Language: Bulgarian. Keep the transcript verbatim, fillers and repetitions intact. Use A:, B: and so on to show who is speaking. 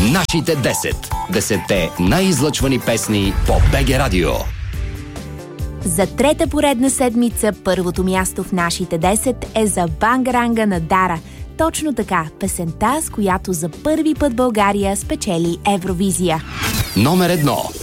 A: Нашите десет. Десетте най-излъчвани песни по БГ Радио.
B: За трета поредна седмица първото място в нашите десет е за Бангаранга на Дара. Точно така, песента, с която за първи път България спечели Евровизия.
A: Номер едно.